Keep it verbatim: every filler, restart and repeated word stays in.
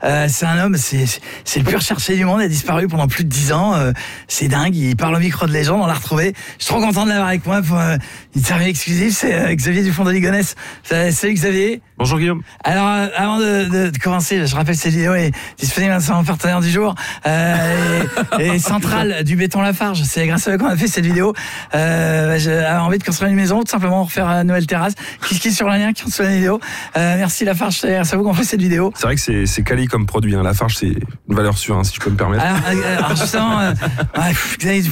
Euh, c'est un homme, c'est, c'est le plus recherché du monde. Il a disparu pendant plus de dix ans. Euh, c'est dingue. Il parle au micro de légende. On l'a retrouvé. Je suis trop content de l'avoir avec moi pour euh, une interview exclusive. C'est euh, Xavier Dupont de Ligonnès. Salut Xavier. Bonjour Guillaume. Alors, euh, avant de, de, de commencer, je rappelle cette vidéo est disponible sur mon partenaire du jour euh, et, et Centrale du béton Lafarge. C'est grâce à eux qu'on a fait cette vidéo. Euh, j'ai envie de construire une maison, tout simplement refaire une nouvelle terrasse. Qui qui sur le lien, qui reçoit la vidéo. Euh, merci Lafarge, c'est grâce à vous qu'on fait cette vidéo. C'est vrai que c'est, c'est quali comme produit. Hein. Lafarge, c'est une valeur sûre, hein, si je peux me permettre. Alors, alors justement, euh, ouais, pff, Xavier